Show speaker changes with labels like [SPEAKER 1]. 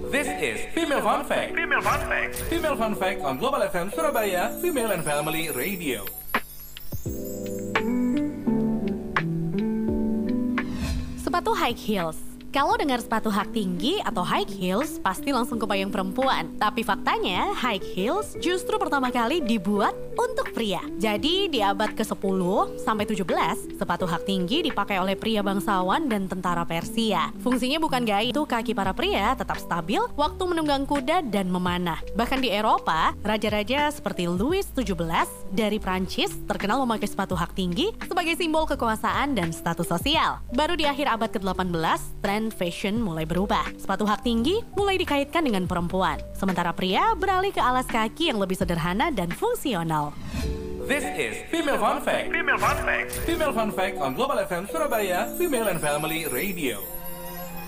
[SPEAKER 1] This is Female Fun Fact. Female Fun Fact. Female Fun Fact on Global FM Surabaya, Female and Family Radio.
[SPEAKER 2] Sepatu high heels. Kalau dengar sepatu hak tinggi atau high heels, pasti langsung kebayang perempuan. Tapi faktanya, high heels justru pertama kali dibuat untuk pria. Jadi di abad ke-10 sampai 17, sepatu hak tinggi dipakai oleh pria bangsawan dan tentara Persia. Fungsinya bukan gaya itu kaki para pria tetap stabil waktu menunggang kuda dan memanah. Bahkan di Eropa, raja-raja seperti Louis XVII dari Prancis terkenal memakai sepatu hak tinggi sebagai simbol kekuasaan dan status sosial. Baru di akhir abad ke-18, tren fashion mulai berubah. Sepatu hak tinggi mulai dikaitkan dengan perempuan, sementara pria beralih ke alas kaki yang lebih sederhana dan fungsional.
[SPEAKER 1] This is Female Fun Fact. Female Fun Fact. Female Fun Fact on Global FM Surabaya, Female and Family Radio.